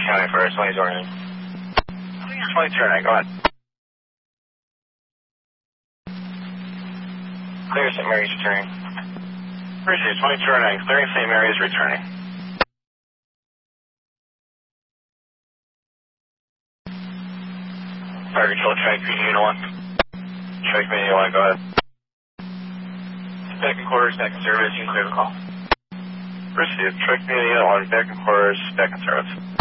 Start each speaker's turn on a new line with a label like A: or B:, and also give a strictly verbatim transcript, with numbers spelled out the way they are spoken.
A: County Fire, twenty turning. twenty turning, go ahead. Clear Saint Mary's returning. Appreciate twenty turning, clearing Saint Mary's returning. Fire control, track Unit one. Track Unit one, go ahead. Back in quarters, back in service, you can clear the call. Proceed, track Unit one, back in quarters, back in service.